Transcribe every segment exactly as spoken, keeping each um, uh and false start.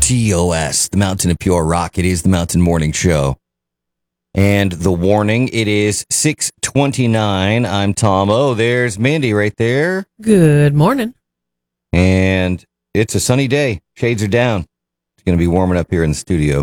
T O S, the Mountain of Pure Rock. It is the Mountain Morning Show. And the warning, it is six twenty-nine. I'm Tom O. There's Mandy right there. Good morning. And it's a sunny day. Shades are down. It's going to be warming up here in the studio.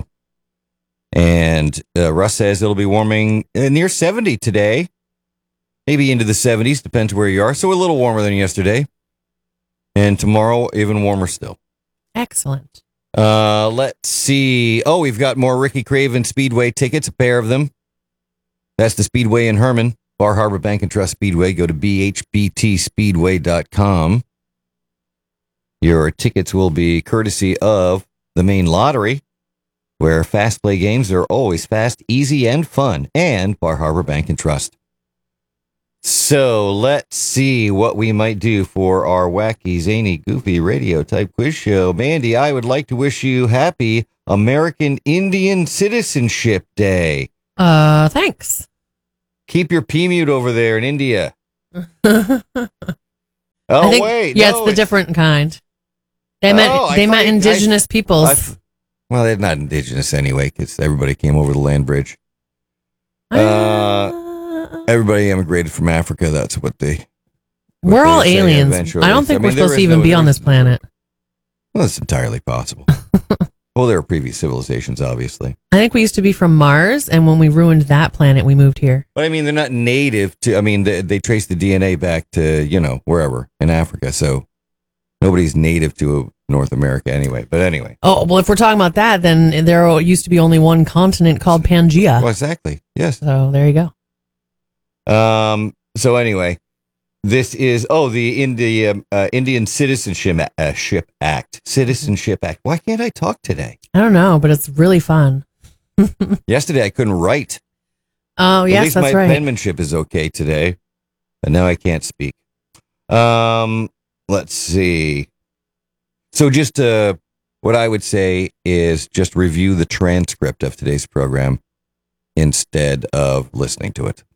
And uh, Russ says it'll be warming uh, near seventy today. Maybe into the seventies, depends where you are. So a little warmer than yesterday. And tomorrow, even warmer still. Excellent. Uh, let's see. Oh, we've got more Ricky Craven Speedway tickets, a pair of them. That's the Speedway in Herman, Bar Harbor Bank and Trust Speedway. Go to b h b t speedway dot com. Your tickets will be courtesy of the main lottery, where fast play games are always fast, easy, and fun, and Bar Harbor Bank and Trust. So let's see what we might do for our wacky, zany, goofy radio type quiz show. Mandy, I would like to wish you happy American Indian Citizenship Day. Uh, thanks. Keep your P mute over there in India. oh, I think, wait. Yeah, no, it's the it's, different kind. They meant, oh, they meant thought, indigenous I, peoples. I, well, they're not indigenous anyway, because everybody came over the land bridge. Uh... Uh, Everybody immigrated from Africa. That's what they. What we're they all say aliens. eventually. I don't think I mean, we're supposed there to is even no- be on there's- this planet. Well, it's entirely possible. Well, there are previous civilizations, obviously. I think we used to be from Mars, and when we ruined that planet, we moved here. But I mean, they're not native to. I mean, they, they trace the D N A back to you know wherever in Africa. So nobody's native to North America anyway. But anyway. Oh, well, if we're talking about that, then there used to be only one continent called Pangea. Well, exactly. Yes. So there you go. Um. So anyway, this is oh the India uh, Indian Citizenship uh, Ship Act Citizenship Act. Why can't I talk today? I don't know, but it's really fun. Yesterday I couldn't write. Oh, At yes, least that's my right. penmanship is okay today, but now I can't speak. Um. Let's see. So just uh, what I would say is just review the transcript of today's program instead of listening to it.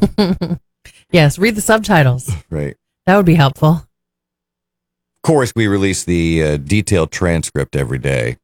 Yes, read the subtitles. Right. That would be helpful. Of course, we release the uh, detailed transcript every day.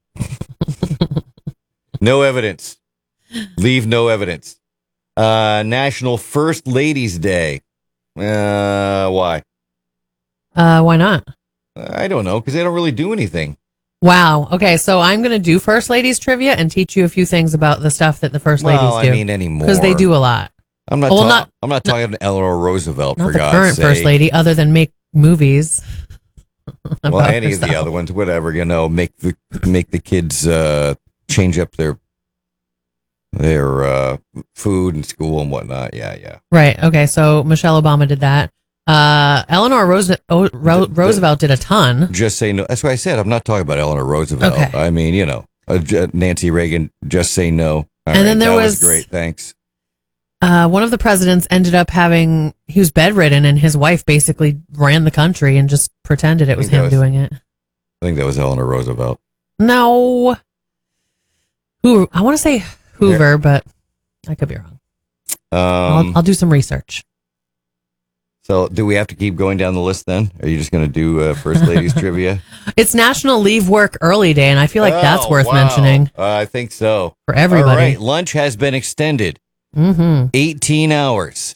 No evidence. Leave no evidence. Uh, National First Ladies Day. Uh, why? Uh, why not? I don't know, because they don't really do anything. Wow. Okay, so I'm going to do First Ladies trivia and teach you a few things about the stuff that the First Ladies Well, do. I mean, anymore. Because they do a lot. I'm not. Well, ta- not- I'm not talking to Eleanor Roosevelt Not for the God's current sake. First Lady, other than make movies. Well, about any of the herself. other ones, whatever. You know, make the make the kids uh, change up their their uh, food and school and whatnot. Yeah, yeah. Right. Okay. So Michelle Obama did that. Uh, Eleanor Rose- o- Ro- The- the- Roosevelt did a ton. Just say no. That's what I said. I'm not talking about Eleanor Roosevelt. Okay. I mean, you know, uh, J- Nancy Reagan. Just say no. All And right, then there that was- great. Thanks. Uh, one of the presidents ended up having, he was bedridden and his wife basically ran the country and just pretended it was think that him was- doing it. I think that was Eleanor Roosevelt. No. Who, I want to say Hoover, but I could be wrong. Um, I'll, I'll do some research. so, do we have to keep going down the list then? Are you just going to do uh, First Ladies trivia? It's National Leave Work Early Day, and I feel like that's Oh, worth wow. mentioning Uh, I think so. for everybody. All right, lunch has been extended Mm-hmm. eighteen hours.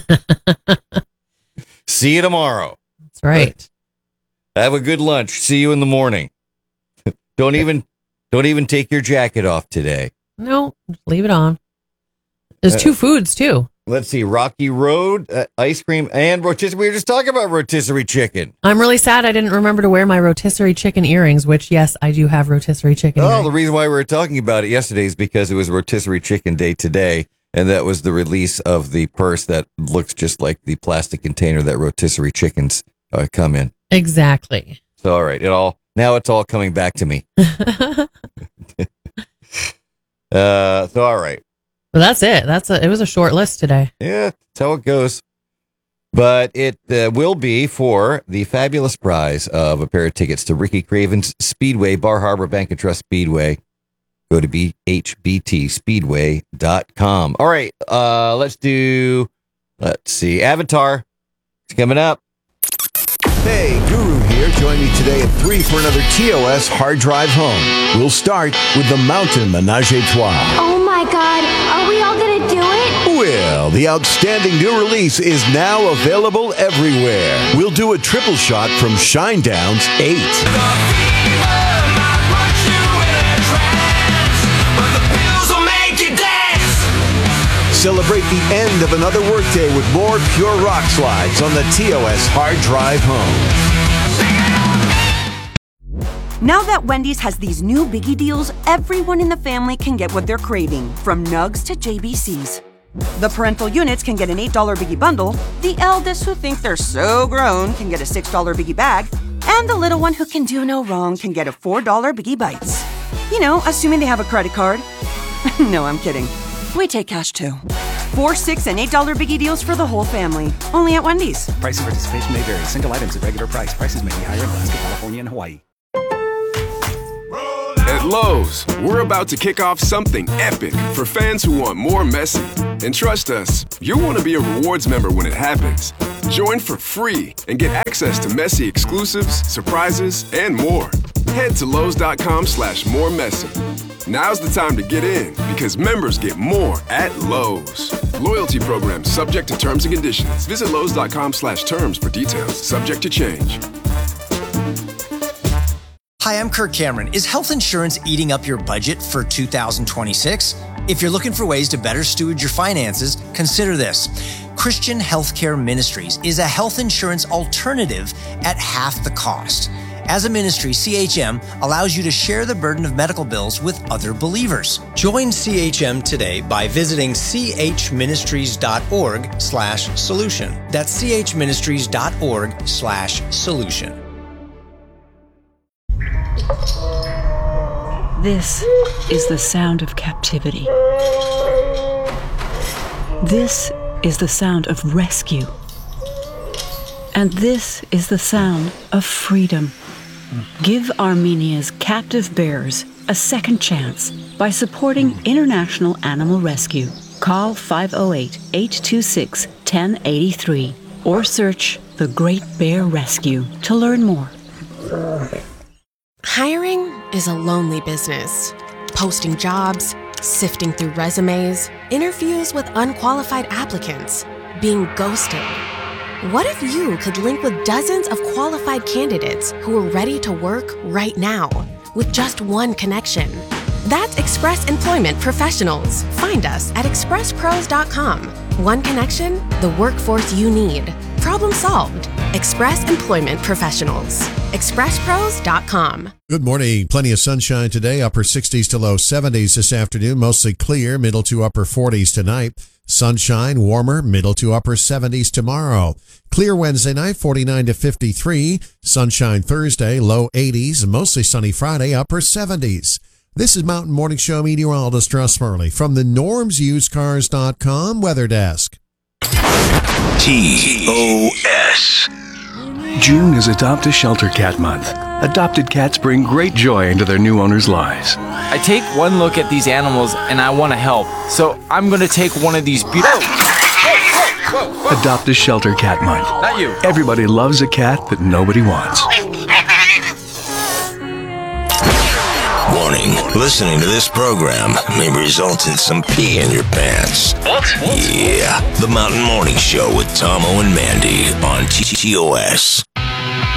See you tomorrow. That's right. Have a good lunch. See you in the morning. Don't even don't even take your jacket off today. No, leave it on. There's Uh, two foods, too. Let's see. Rocky Road, uh, ice cream, and rotisserie. We were just talking about rotisserie chicken. I'm really sad I didn't remember to wear my rotisserie chicken earrings, which, yes, I do have rotisserie chicken Oh, earrings. the reason why we were talking about it yesterday is because it was rotisserie chicken day today. And that was the release of the purse that looks just like the plastic container that rotisserie chickens uh, come in. Exactly. So, all right, it all now it's all coming back to me. Uh, so all right, Well, that's it. That's a, it was a short list today. yeah, that's how it goes. But it uh, will be for the fabulous prize of a pair of tickets to Ricky Craven's Speedway, Bar Harbor Bank and Trust Speedway. Go to b h b t speedway dot com. All right, uh, let's do. Let's see, Avatar. It's coming up. Hey, Guru here. here. Join me today at three for another T O S Hard Drive Home. We'll start with the Mountain Menage a Trois. Oh my God, are we all gonna do it? Well, the outstanding new release is now available everywhere. We'll do a triple shot from Shinedown's eight. Celebrate the end of another workday with more pure rock slides on the T O S Hard Drive Home. Now that Wendy's has these new biggie deals, everyone in the family can get what they're craving, from nugs to J B Cs. The parental units can get an eight dollar biggie bundle, the eldest who think they're so grown can get a six dollar biggie bag, and the little one who can do no wrong can get a four dollar biggie bites. You know, assuming they have a credit card. No, I'm kidding. We take cash too. Four, six, and eight dollar biggie deals for the whole family. Only at Wendy's. Price and participation may vary. Single items at regular price. Prices may be higher in Alaska, California, and Hawaii. At Lowe's, we're about to kick off something epic for fans who want more Messi. And trust us, you'll want to be a rewards member when it happens. Join for free and get access to Messi exclusives, surprises, and more. Head to Lowe's.com slash more Messi. Now's the time to get in because members get more at Lowe's. Loyalty program subject to terms and conditions. Visit Lowe's.com slash terms for details. Subject to change. Hi, I'm Kirk Cameron. Is health insurance eating up your budget for two thousand twenty-six? If you're looking for ways to better steward your finances, consider this. Christian Healthcare Ministries is a health insurance alternative at half the cost. As a ministry, C H M allows you to share the burden of medical bills with other believers. Join C H M today by visiting chministries.org slash solution. That's chministries.org slash solution. This is the sound of captivity. This is the sound of rescue. And this is the sound of freedom. Give Armenia's captive bears a second chance by supporting International Animal Rescue. Call five oh eight, eight two six, one oh eight three or search The Great Bear Rescue to learn more. Hiring is a lonely business. Posting jobs, sifting through resumes, interviews with unqualified applicants, being ghosted. What if you could link with dozens of qualified candidates who are ready to work right now with just one connection? That's Express Employment Professionals. Find us at express pros dot com. One connection, the workforce you need. Problem solved. Express Employment Professionals. express pros dot com. Good morning. Plenty of sunshine today. Upper sixties to low seventies this afternoon. Mostly clear. Middle to upper forties tonight. Sunshine, warmer, middle to upper seventies tomorrow. Clear Wednesday night, forty-nine to fifty-three. Sunshine Thursday, low eighties. Mostly sunny Friday, upper seventies. This is Mountain Morning Show meteorologist Russ Murley from the norms used cars dot com weather desk. T O S. June is Adopt a Shelter Cat Month. Adopted cats bring great joy into their new owners' lives. I take one look at these animals and I want to help, so I'm going to take one of these beautiful... Adopt a Shelter Cat Month. Not you. Everybody loves a cat that nobody wants. Warning, listening to this program may result in some pee in your pants. What? Yeah, the Mountain Morning Show with Tomo and Mandy on T T O S.